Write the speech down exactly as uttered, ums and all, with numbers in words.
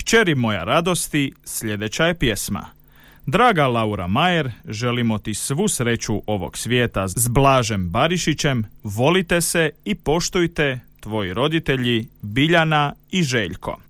Kćeri moja radosti, sljedeća je pjesma. Draga Laura Majer, želimo ti svu sreću ovog svijeta s Blažem Barišićem, volite se i poštujte, tvoji roditelji Biljana i Željko.